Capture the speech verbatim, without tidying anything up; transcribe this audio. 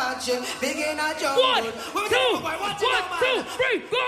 watching. Begin a jungle. One, two, one, two, three, go.